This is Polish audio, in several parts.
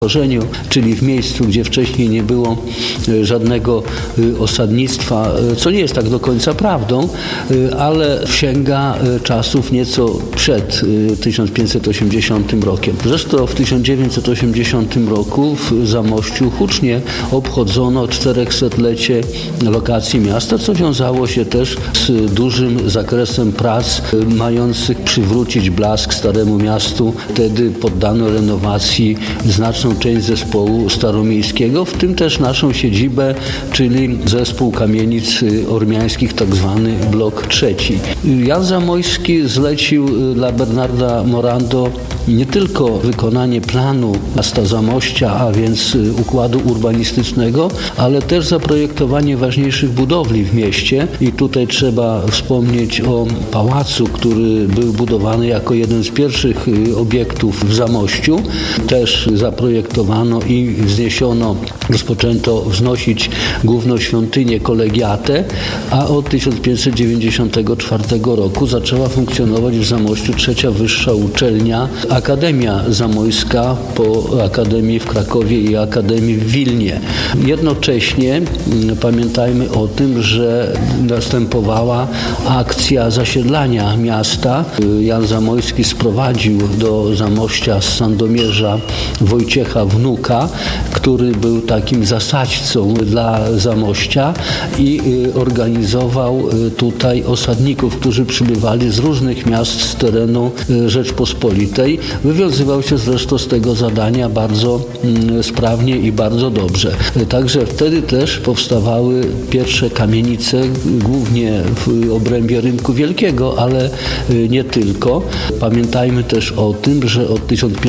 czyli w miejscu, gdzie wcześniej nie było żadnego osadnictwa, co nie jest tak do końca prawdą, ale sięga czasów nieco przed 1580 rokiem. Zresztą w 1980 roku w Zamościu hucznie obchodzono 400-lecie lokacji miasta, co wiązało się też z dużym zakresem prac mających przywrócić blask Staremu Miastu. Wtedy poddano renowacji znaczną część zespołu staromiejskiego, w tym też naszą siedzibę, czyli zespół kamienic ormiańskich, tak zwany blok trzeci. Jan Zamoyski zlecił dla Bernarda Morando nie tylko wykonanie planu miasta Zamościa, a więc układu urbanistycznego, ale też zaprojektowanie ważniejszych budowli w mieście. I tutaj trzeba wspomnieć o pałacu, który był budowany jako jeden z pierwszych obiektów w Zamościu. Też zaprojektowano i wzniesiono, rozpoczęto wznosić główną świątynię kolegiatę, a od 1594 roku zaczęła funkcjonować w Zamościu trzecia wyższa uczelnia, Akademia Zamojska, po Akademii w Krakowie i Akademii w Wilnie. Jednocześnie pamiętajmy o tym, że następowała akcja zasiedlania miasta. Jan Zamoyski sprowadził do Zamościa z Sandomierza Wojciecha Wnuka, który był takim zasadźcą dla Zamościa i organizował tutaj osadników, którzy przybywali z różnych miast z terenu Rzeczpospolitej. Wywiązywał się zresztą z tego zadania bardzo sprawnie i bardzo dobrze. Także wtedy też powstawały pierwsze kamienice, głównie w obrębie Rynku Wielkiego, ale nie tylko. Pamiętajmy też o tym, że od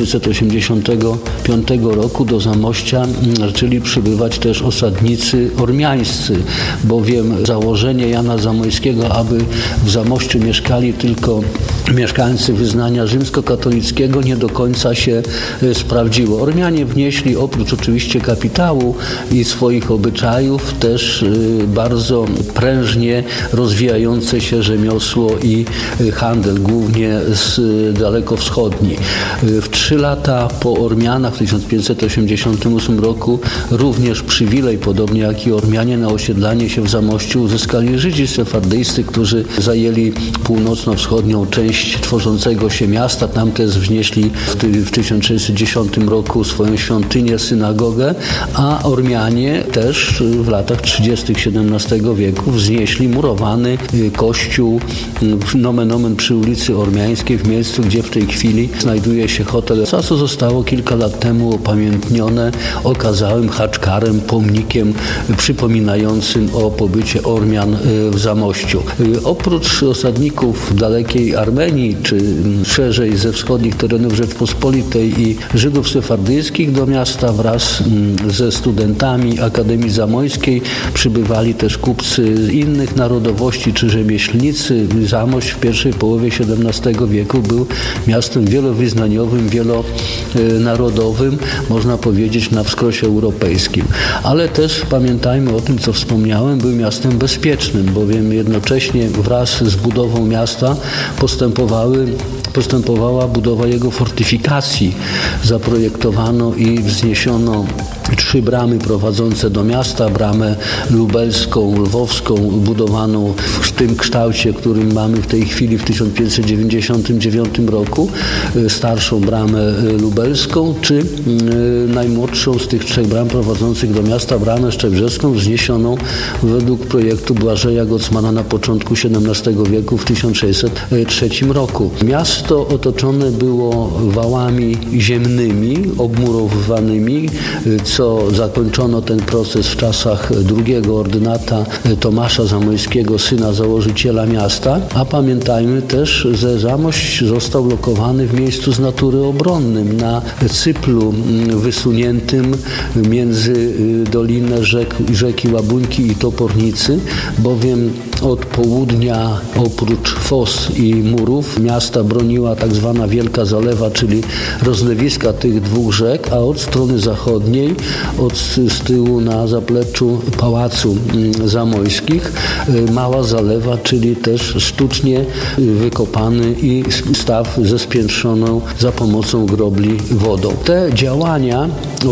1585 roku do Zamościa zaczęli przybywać też osadnicy ormiańscy, bowiem założenie Jana Zamoyskiego, aby w Zamościu mieszkali tylko mieszkańcy wyznania rzymskokatolickiego, nie do końca się sprawdziło. Ormianie wnieśli oprócz oczywiście kapitału i swoich obyczajów też bardzo prężnie rozwijające się rzemiosło i handel, głównie z dalekowschodni. W 3 lata po Ormianach w 1588 roku również przywilej, podobnie jak i Ormianie, na osiedlanie się w Zamościu uzyskali Żydzi sefardyjscy, którzy zajęli północno-wschodnią część tworzącego się miasta. Tam też wznieśli w 1610 roku swoją świątynię, synagogę, a Ormianie też w latach 30. XVII wieku wznieśli murowany kościół nomen omen przy ulicy Ormiańskiej, w miejscu, gdzie w tej chwili znajduje się hotel, co zostało kilka lat temu upamiętnione okazałym haczkarem, pomnikiem przypominającym o pobycie Ormian w Zamościu. Oprócz osadników dalekiej Armenii, czy szerzej ze wschodnich terenów Rzeczpospolitej i Żydów sefardyjskich, do miasta wraz ze studentami Akademii Zamojskiej przybywali też kupcy innych narodowości czy rzemieślnicy. Zamość w pierwszej połowie XVII wieku był miastem wielowyznaniowym, wielonarodowym, można powiedzieć na wskroś europejskim. Ale też pamiętajmy o tym, co wspomniałem, był miastem bezpiecznym, bowiem jednocześnie wraz z budową miasta postępowała budowa jego fortyfikacji. Zaprojektowano i wzniesiono 3 bramy prowadzące do miasta, bramę lubelską, lwowską, budowaną w tym kształcie, którym mamy w tej chwili w 1599 roku, starszą bramę lubelską, czy najmłodszą z tych 3 bram prowadzących do miasta, bramę szczebrzeską, wzniesioną według projektu Błażeja Gocmana na początku XVII wieku w 1603 roku. Miasto otoczone było wałami ziemnymi, obmurowywanymi, co zakończono ten proces w czasach drugiego ordynata Tomasza Zamoyskiego, syna założyciela miasta, a pamiętajmy też, że Zamość został lokowany w miejscu z natury obronnym, na cyplu wysuniętym między dolinę rzeki Łabuńki i Topornicy, bowiem od południa oprócz fos i murów murów miasta broniła tak zwana Wielka Zalewa, czyli rozlewiska tych dwóch rzek, a od strony zachodniej, z tyłu na zapleczu Pałacu Zamojskich, Mała Zalewa, czyli też sztucznie wykopany i staw ze spiętrzoną za pomocą grobli wodą. Te działania